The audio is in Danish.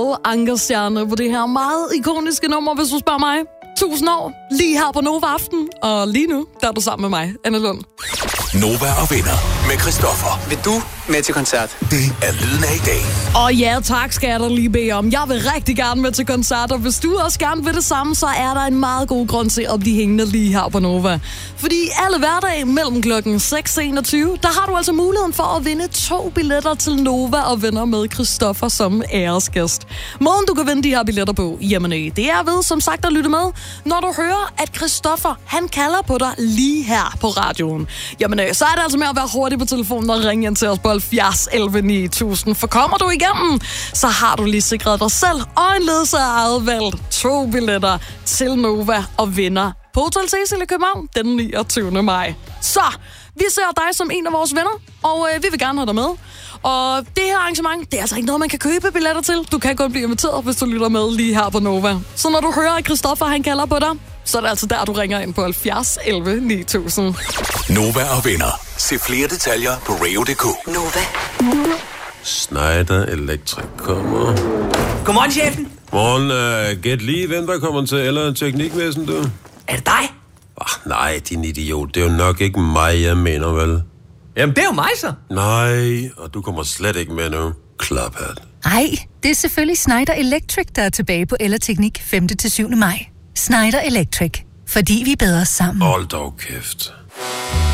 Ankerstjerne på det her meget ikoniske nummer, hvis du spørger mig. 1000 år, lige her på Nova Aften. Og lige nu, der er du sammen med mig, Anne Lund. Nova og venner med Christoffer. Vil du med til koncert? Det er lyden af i dag. Og ja, tak skal jeg da lige bede om. Jeg vil rigtig gerne med til koncert, og hvis du også gerne vil det samme, så er der en meget god grund til at blive hængende lige her på Nova. Fordi alle hverdage mellem klokken 6:21, der har du altså muligheden for at vinde 2 billetter til Nova og venner med Christoffer som æresgæst. Måden du kan vinde de her billetter på, jamen det er ved som sagt at lytte med, når du hører, at Christoffer, han kalder på dig lige her på radioen. Jamen så er det altså med at være hurtig på telefonen og ringe ind til os på 70 11 9000. For kommer du igennem, så har du lige sikret dig selv og en ledsager eget valg 2 billetter til Nova og vinder på Hotel Cecil i København den 29. maj. Så vi ser dig som en af vores venner, og vi vil gerne have dig med. Og det her arrangement, det er altså ikke noget, man kan købe billetter til. Du kan godt blive inviteret, hvis du lytter med lige her på Nova. Så når du hører, at Christoffer han kalder på dig, så er det altså der, du ringer ind på 70 11 9000. Nova og venner. Se flere detaljer på radio.dk. Nova. Schneider Electric kommer. Godmorgen, chefen. Morgen, gæt lige, hvem der kommer til eller teknikvæsen, du? Er det dig? Nej, din idiot. Det er jo nok ikke mig, jeg mener, vel? Jamen, det er jo mig så. Nej, og du kommer slet ikke med nu. Klaphat. Ej, det er selvfølgelig Schneider Electric, der er tilbage på Ellerteknik 5. til 7. maj. Schneider Electric. Fordi vi er bedre sammen. Hold dog kæft.